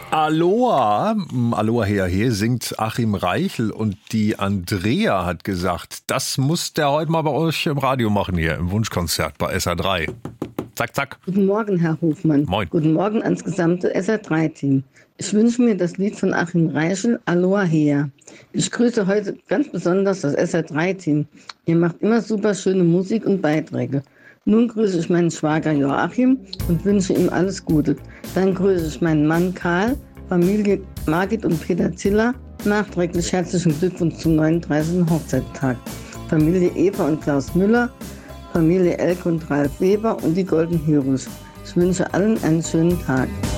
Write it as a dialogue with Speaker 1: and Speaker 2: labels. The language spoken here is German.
Speaker 1: Aloha, Aloha her, singt Achim Reichel und die Andrea hat gesagt, das muss der heute mal bei euch im Radio machen hier, im Wunschkonzert bei SR3. Zack, zack.
Speaker 2: Guten Morgen, Herr Hofmann.
Speaker 1: Moin.
Speaker 2: Guten Morgen ans gesamte SR3-Team. Ich wünsche mir das Lied von Achim Reichel, Aloha her. Ich grüße heute ganz besonders das SR3-Team. Ihr macht immer super schöne Musik und Beiträge. Nun grüße ich meinen Schwager Joachim und wünsche ihm alles Gute. Dann grüße ich meinen Mann Karl, Familie Margit und Peter Ziller. Nachträglich herzlichen Glückwunsch zum 39. Hochzeitstag. Familie Eva und Klaus Müller, Familie Elke und Ralf Weber und die Golden Heroes. Ich wünsche allen einen schönen Tag.